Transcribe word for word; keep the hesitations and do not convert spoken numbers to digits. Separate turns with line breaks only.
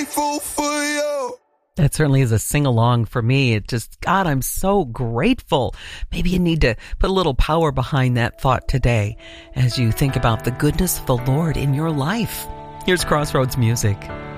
grateful for you.
That certainly is a sing-along for me. It just, God, I'm so grateful. Maybe you need to put a little power behind that thought today as you think about the goodness of the Lord in your life. Here's Crossroads Music.